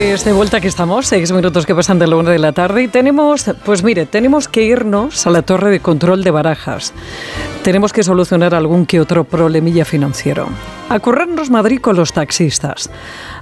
De vuelta que estamos, 6 minutos que pasan de la 1 de la tarde y tenemos que irnos a la torre de control de Barajas. Tenemos que solucionar algún que otro problemilla financiero. A currarnos Madrid con los taxistas.